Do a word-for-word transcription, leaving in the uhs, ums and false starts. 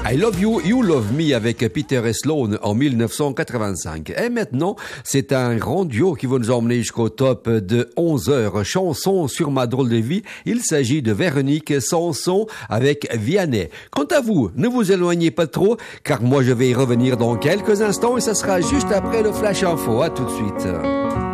I Love You, You Love Me avec Peter et Sloan en mille neuf cent quatre-vingt-cinq. Et maintenant, c'est un grand duo qui va nous emmener jusqu'au top de onze heures. Chanson sur ma drôle de vie. Il s'agit de Véronique Sanson avec Vianney. Quant à vous, ne vous éloignez pas trop, car moi je vais y revenir dans quelques instants et ça sera juste après le Flash Info. À tout de suite.